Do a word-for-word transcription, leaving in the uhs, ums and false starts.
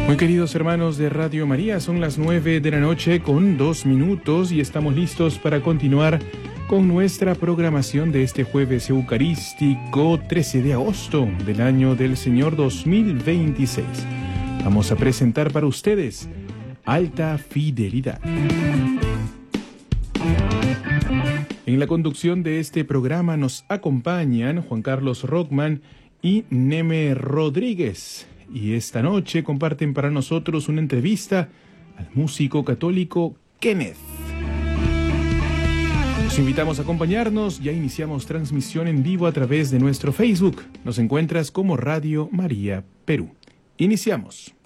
Muy queridos hermanos de Radio María, son las nueve de la noche con dos minutos y estamos listos para continuar con nuestra programación de este jueves eucarístico trece de agosto del año del Señor dos mil veintiséis. Vamos a presentar para ustedes Alta Fidelidad. En la conducción de este programa nos acompañan Juan Carlos Rockman y Neme Rodríguez. Y esta noche comparten para nosotros una entrevista al músico católico Kenneth. Los invitamos a acompañarnos, ya iniciamos transmisión en vivo a través de nuestro Facebook. Nos encuentras como Radio María Perú. Iniciamos.